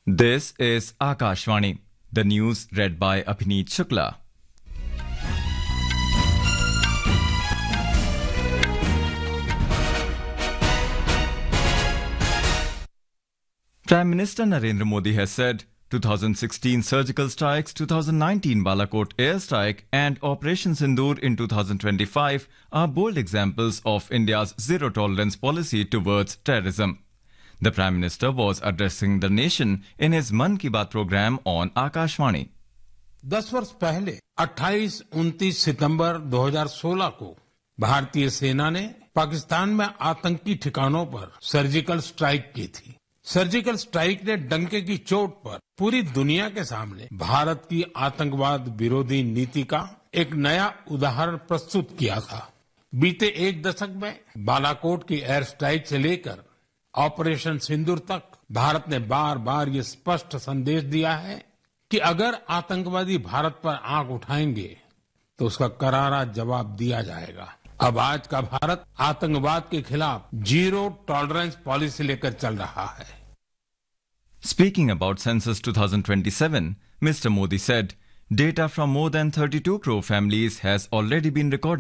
This is Akashvani. The news read by Abhineet Shukla. Prime Minister Narendra Modi has said 2016 surgical strikes, 2019 Balakot airstrike and Operation Sindoor in 2025 are bold examples of India's zero-tolerance policy towards terrorism. The Prime Minister was addressing the nation in his Mann Ki Baat program on Akashvani. 10 वर्ष पहले 28-29 सितंबर 2016 को भारतीय सेना ने पाकिस्तान में आतंकी ठिकानों पर सर्जिकल स्ट्राइक की थी। सर्जिकल स्ट्राइक ने डंके की चोट पर पूरी दुनिया के सामने भारत की आतंकवाद विरोधी नीति का एक नया उदाहरण प्रस्तुत किया था। बीते एक दशक में बालाकोट की एयर स्ट्राइक से लेकर ऑपरेशन सिंदूर तक भारत ने बार बार ये स्पष्ट संदेश दिया है कि अगर आतंकवादी भारत पर आंख उठाएंगे तो उसका करारा जवाब दिया जाएगा। अब आज का भारत आतंकवाद के खिलाफ जीरो टॉलरेंस पॉलिसी लेकर चल रहा है। Speaking about Census 2027, Mr. Modi said, data from more than 32 crore families has already been recorded